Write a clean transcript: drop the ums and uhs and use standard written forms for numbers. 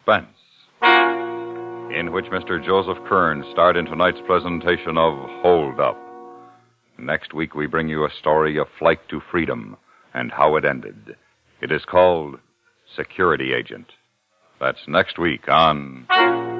Suspense, in which Mr. Joseph Kern starred in tonight's presentation of Hold Up. Next week, we bring you a story of flight to freedom and how it ended. It is called Security Agent. That's next week on